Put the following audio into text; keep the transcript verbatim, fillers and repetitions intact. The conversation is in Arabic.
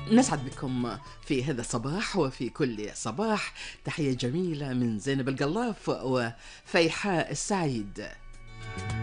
نسعد بكم في هذا الصباح وفي كل صباح. تحية جميلة من زينب القلاف وفيحاء السعيد.